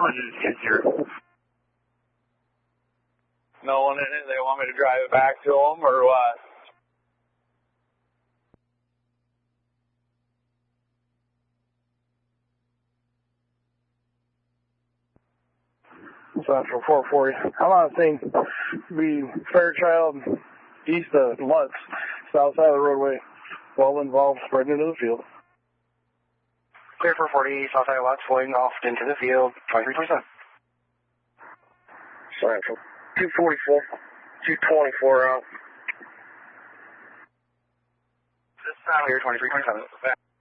No one in it. They want me to drive it back to them or what? Central 440. I'm on the thing. Be Fairchild east of Lutz, south side of the roadway. Well involved, spreading into the field. Clear 440, south side of Lutz, flowing off into the field, 2327. Central 244, 224 out. This time here, 2327.